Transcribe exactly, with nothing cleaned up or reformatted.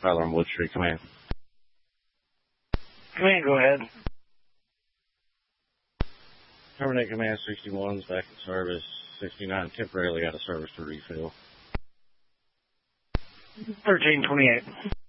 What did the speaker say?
Tyler on Wood Street. Command. Command, go ahead. Terminate Command sixty-one's back in service. sixty-nine temporarily out of service to refill. thirteen twenty-eight.